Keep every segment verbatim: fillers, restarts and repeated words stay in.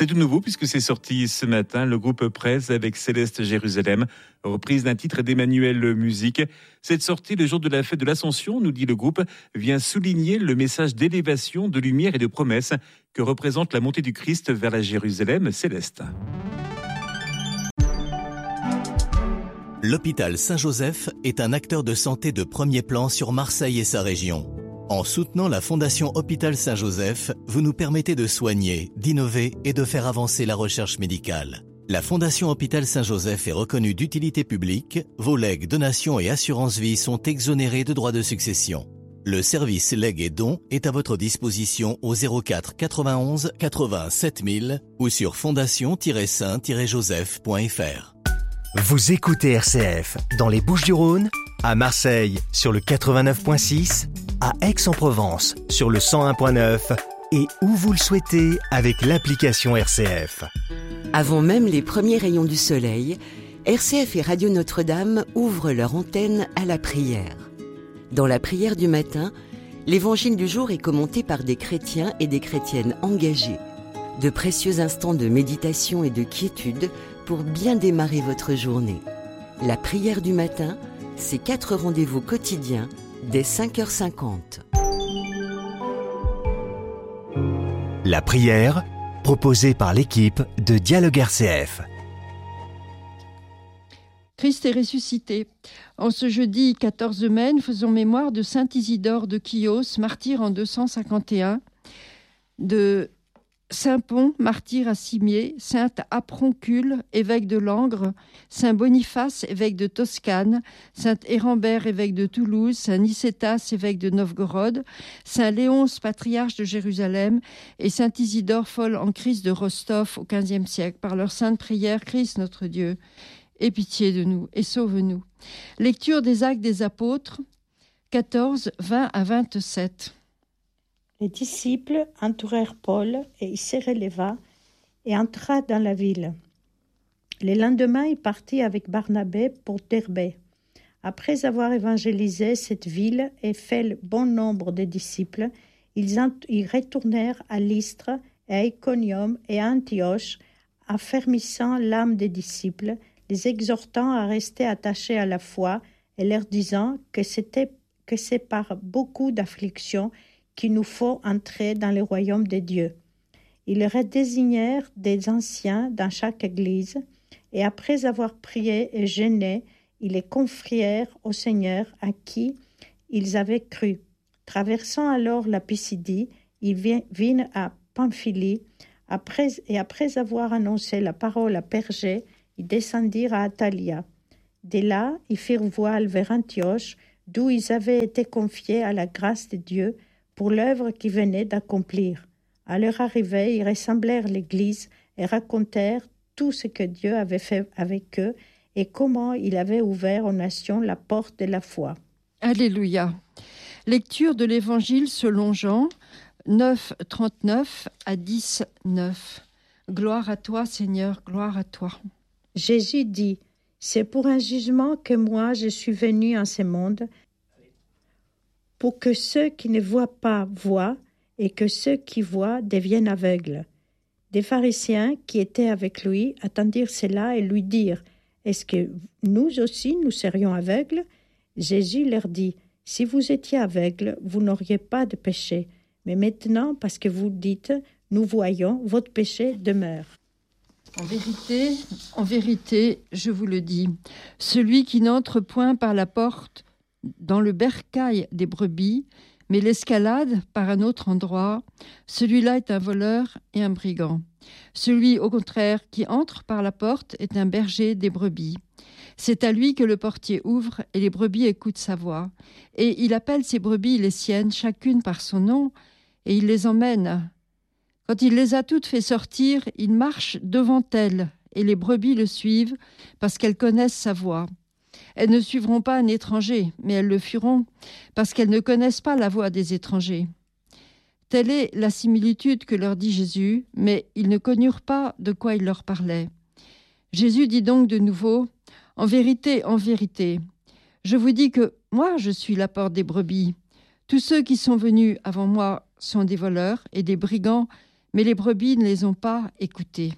C'est tout nouveau puisque c'est sorti ce matin. Le groupe Prez avec Céleste Jérusalem, reprise d'un titre d'Emmanuel Musique. Cette sortie, le jour de la fête de l'Ascension, nous dit le groupe, vient souligner le message d'élévation, de lumière et de promesse que représente la montée du Christ vers la Jérusalem céleste. L'hôpital Saint-Joseph est un acteur de santé de premier plan sur Marseille et sa région. En soutenant la Fondation Hôpital Saint-Joseph, vous nous permettez de soigner, d'innover et de faire avancer la recherche médicale. La Fondation Hôpital Saint-Joseph est reconnue d'utilité publique, vos legs, donations et assurances-vie sont exonérés de droits de succession. Le service legs et dons est à votre disposition au zéro quatre quatre-vingt-onze quatre-vingts sept mille ou sur fondation tiret saint tiret joseph point f r. Vous écoutez R C F dans les Bouches-du-Rhône, à Marseille sur le quatre-vingt-neuf point six, à Aix-en-Provence sur le cent un point neuf et où vous le souhaitez avec l'application R C F. Avant même les premiers rayons du soleil, R C F et Radio Notre-Dame ouvrent leur antenne à la prière. Dans la prière du matin, l'évangile du jour est commenté par des chrétiens et des chrétiennes engagés. De précieux instants de méditation et de quiétude pour bien démarrer votre journée. La prière du matin, c'est quatre rendez-vous quotidiens dès cinq heures cinquante. La prière, proposée par l'équipe de Dialogue R C F. Christ est ressuscité. En ce jeudi quatorze mai, nous faisons mémoire de saint Isidore de Chios, martyr en deux cent cinquante et un, de saint Pons, martyr à Cimiez, saint Aproncule, évêque de Langres, saint Boniface, évêque de Toscane, saint Hérambert, évêque de Toulouse, saint Nicétas, évêque de Novgorod, saint Léonce, patriarche de Jérusalem, et saint Isidore, folle en Christ de Rostov au quinzième siècle. Par leur sainte prière, Christ notre Dieu, aie pitié de nous et sauve-nous. Lecture des Actes des Apôtres, quatorze, vingt à vingt-sept. Les disciples entourèrent Paul et il se releva et entra dans la ville. Le lendemain, il partit avec Barnabé pour Derbé. Après avoir évangélisé cette ville et fait le bon nombre de disciples, ils, ent- ils retournèrent à Lystre et à Iconium et à Antioche, affermissant l'âme des disciples, les exhortant à rester attachés à la foi et leur disant que, c'était, que c'est par beaucoup d'afflictions qu'il nous faut entrer dans le royaume de Dieu. Ils leur désignèrent des anciens dans chaque église, et après avoir prié et jeûné, ils les confièrent au Seigneur à qui ils avaient cru. Traversant alors la Pisidie, ils vinrent à Pamphylie, après, et après avoir annoncé la parole à Pergé, ils descendirent à Attalia. Dès là, ils firent voile vers Antioche, d'où ils avaient été confiés à la grâce de Dieu, pour l'œuvre qu'ils venaient d'accomplir. À leur arrivée, ils rassemblèrent l'Église et racontèrent tout ce que Dieu avait fait avec eux et comment il avait ouvert aux nations la porte de la foi. Alléluia. Lecture de l'Évangile selon Jean, neuf, trente-neuf à dix, neuf. Gloire à toi, Seigneur, gloire à toi. Jésus dit, « C'est pour un jugement que moi je suis venu en ce monde, pour que ceux qui ne voient pas voient et que ceux qui voient deviennent aveugles. » Des pharisiens qui étaient avec lui attendirent cela et lui dirent, « Est-ce que nous aussi nous serions aveugles ?» Jésus leur dit, « Si vous étiez aveugles, vous n'auriez pas de péché. Mais maintenant, parce que vous dites, nous voyons, votre péché demeure. » En vérité, en vérité, je vous le dis, celui qui n'entre point par la porte dans le bercail des brebis, mais l'escalade par un autre endroit, celui-là est un voleur et un brigand. Celui, au contraire, qui entre par la porte est un berger des brebis. C'est à lui que le portier ouvre et les brebis écoutent sa voix. Et il appelle ses brebis les siennes, chacune par son nom, et il les emmène. Quand il les a toutes fait sortir, il marche devant elles, et les brebis le suivent parce qu'elles connaissent sa voix. Elles ne suivront pas un étranger, mais elles le fuiront, parce qu'elles ne connaissent pas la voix des étrangers. Telle est la similitude que leur dit Jésus, mais ils ne connurent pas de quoi il leur parlait. Jésus dit donc de nouveau, « En vérité, en vérité, je vous dis que moi je suis la porte des brebis. Tous ceux qui sont venus avant moi sont des voleurs et des brigands, mais les brebis ne les ont pas écoutés.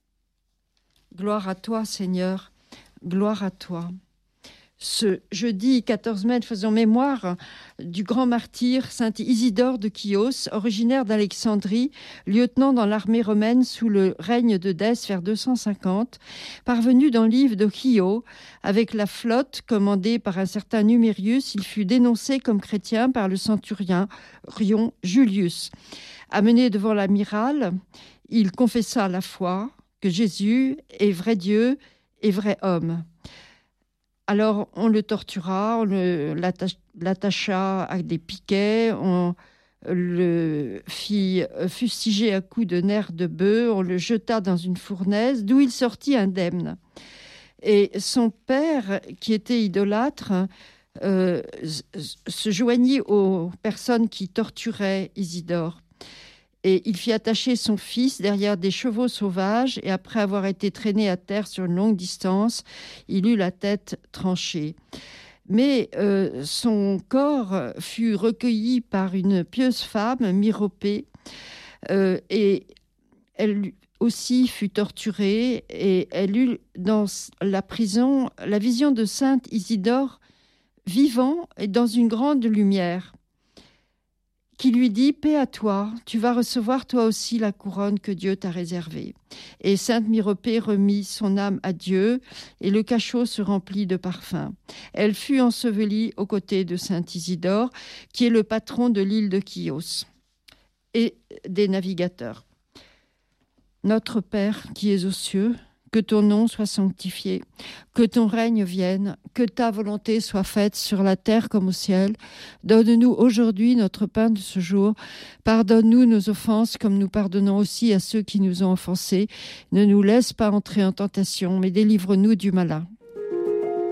Gloire à toi, Seigneur, gloire à toi. Ce jeudi quatorze mai, faisons mémoire du grand martyr saint Isidore de Chios, originaire d'Alexandrie, lieutenant dans l'armée romaine sous le règne de Dèce vers deux cent cinquante, parvenu dans l'île de Chio avec la flotte commandée par un certain Numérius. Il fut dénoncé comme chrétien par le centurion Rion Julius. Amené devant l'amiral, il confessa la foi que Jésus est vrai Dieu et vrai homme. Alors, on le tortura, on le, l'attacha, l'attacha à des piquets, on le fit fustiger à coups de nerfs de bœuf, on le jeta dans une fournaise, d'où il sortit indemne. Et son père, qui était idolâtre, euh, se joignit aux personnes qui torturaient Isidore. Et il fit attacher son fils derrière des chevaux sauvages et après avoir été traîné à terre sur une longue distance, il eut la tête tranchée. Mais euh, son corps fut recueilli par une pieuse femme, Myropée, euh, et elle aussi fut torturée et elle eut dans la prison la vision de saint Isidore vivant et dans une grande lumière, qui lui dit « Paix à toi, tu vas recevoir toi aussi la couronne que Dieu t'a réservée. » Et sainte Myropée remit son âme à Dieu et le cachot se remplit de parfums. Elle fut ensevelie aux côtés de saint Isidore, qui est le patron de l'île de Chios et des navigateurs. Notre Père qui es aux cieux, que ton nom soit sanctifié, que ton règne vienne, que ta volonté soit faite sur la terre comme au ciel. Donne-nous aujourd'hui notre pain de ce jour. Pardonne-nous nos offenses comme nous pardonnons aussi à ceux qui nous ont offensés. Ne nous laisse pas entrer en tentation, mais délivre-nous du malin.